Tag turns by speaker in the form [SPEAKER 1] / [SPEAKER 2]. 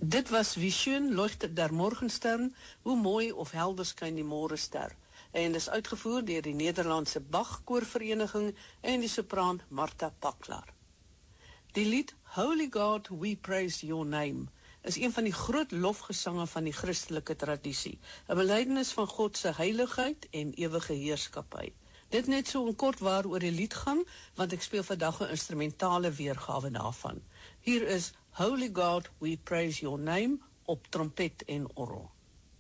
[SPEAKER 1] Dit was Wie schön leuchtet der Morgenstern, hoe mooi of helder skyn die morgenster. En is uitgevoer deur die Nederlandse Bach Koorvereniging en die sopraan Martha Paklar. Die lied Holy God, We Praise Your Name is een van die groot lofgesange van die Christelike tradisie, 'n belydenis van God se heiligheid en ewige heerskappy. Dit net so 'n kort waaroor die lied gaan, want ek speel vandag 'n instrumentale weergawe daarvan. Hier is Holy God, We Praise Your Name op trompet en orgel.